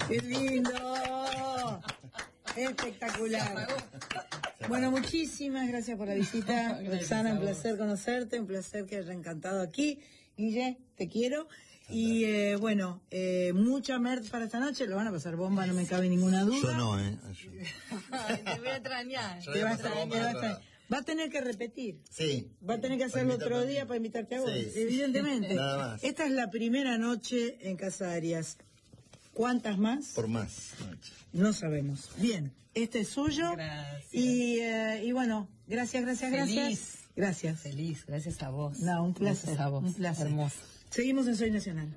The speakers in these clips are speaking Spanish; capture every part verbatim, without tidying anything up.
¡Qué lindo! Espectacular. Bueno, muchísimas gracias por la visita, Roxana, un placer conocerte, un placer que haya encantado aquí. Guille, te quiero. Y eh, bueno, eh, mucha merch para esta noche, lo van a pasar bomba, no me cabe ninguna duda. Yo no, ¿eh? Yo. Ay, te voy a extrañar. Yo Te va a pasar extrañar, bomba te va a en extrañar. Va a tener que repetir. Sí. Va a tener que hacerlo otro día para invitarte a vos, sí, sí. evidentemente. Nada más. Esta es la primera noche en Casa Arias. ¿Cuántas más? Por más. Noche. No sabemos. Bien, este es suyo. Gracias. Y, eh, y bueno, gracias, gracias, Feliz. gracias. Gracias. Feliz, gracias a vos. No, un placer. Gracias a vos. Un placer. Hermoso. Seguimos en Soy Nacional.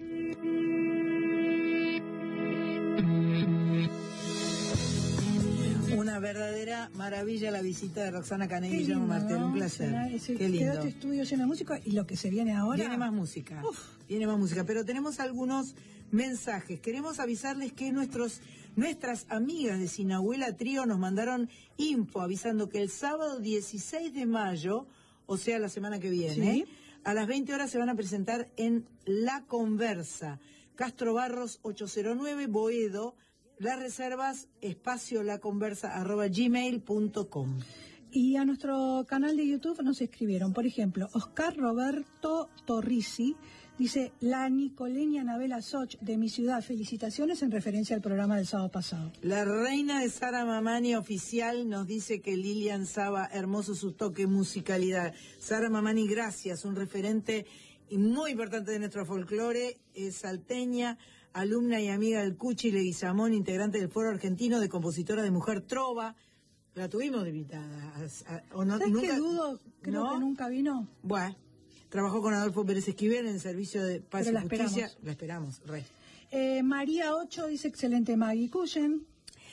Una verdadera maravilla la visita de Roxana Canet y Guillermo Martel, un placer. Qué lindo. Quédate estudios en la música y lo que se viene ahora. Viene más música, Uf. viene más música, pero tenemos algunos mensajes. Queremos avisarles que nuestros, nuestras amigas de Sinahuela Trío nos mandaron info avisando que el sábado dieciséis de mayo, o sea la semana que viene, ¿sí? a las veinte horas se van a presentar en La Conversa, Castro Barros ochocientos nueve, Boedo. Las reservas, espacio laconversa arroba gmail punto com. Y a nuestro canal de YouTube nos escribieron, por ejemplo, Oscar Roberto Torrisi dice: la Nicoleña Anabela Soch de mi ciudad, felicitaciones, en referencia al programa del sábado pasado. La reina de Sara Mamani oficial nos dice que Lilian Saba, hermoso su toque, musicalidad. Sara Mamani, gracias, un referente muy importante de nuestro folclore, es salteña, alumna y amiga del Cuchi Leguizamón, integrante del Foro Argentino de Compositora de Mujer Trova. La tuvimos de invitada. ¿O no? ¿Sabes ¿Nunca? qué dudo? Creo ¿No? que nunca vino. Bueno, trabajó con Adolfo Pérez Esquivel en el Servicio de Paz Pero y la Justicia. esperamos. La esperamos, re. Eh, María Ocho dice: excelente Maggie Cullen.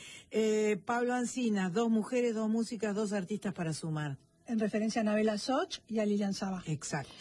Eh, Pablo Ancinas, dos mujeres, dos músicas, dos artistas para sumar. En referencia a Anabela Soch y a Lilian Saba. Exacto.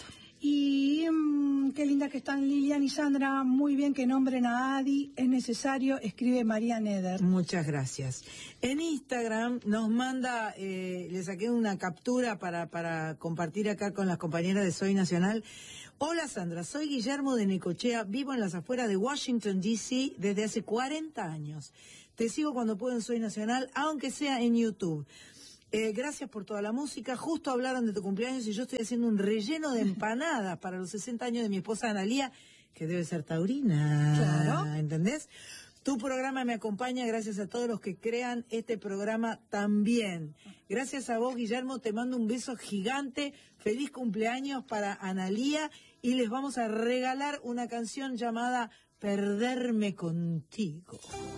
Y mmm, qué linda que están Lilian y Sandra, muy bien que nombren a Adi, es necesario, escribe María Neder. Muchas gracias. En Instagram nos manda, eh, le saqué una captura para, para compartir acá con las compañeras de Soy Nacional. Hola Sandra, soy Guillermo de Necochea, vivo en las afueras de Washington, D C desde hace cuarenta años. Te sigo cuando puedo en Soy Nacional, aunque sea en YouTube. Eh, gracias por toda la música. Justo hablaron de tu cumpleaños y yo estoy haciendo un relleno de empanadas para los sesenta años de mi esposa Analía, que debe ser taurina. Claro. ¿Entendés? Tu programa me acompaña, gracias a todos los que crean este programa también. Gracias a vos, Guillermo, te mando un beso gigante. Feliz cumpleaños para Analía y les vamos a regalar una canción llamada Perderme Contigo.